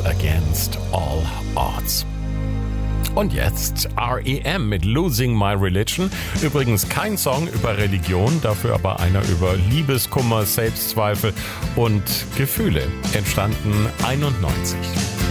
Against All Odds. Und jetzt R.E.M. mit Losing My Religion. Übrigens kein Song über Religion, dafür aber einer über Liebeskummer, Selbstzweifel und Gefühle. Entstanden 91.